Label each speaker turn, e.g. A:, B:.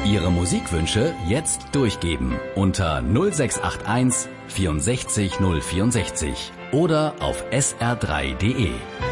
A: Ihre Musikwünsche jetzt durchgeben unter 0681 64 064 oder auf sr3.de.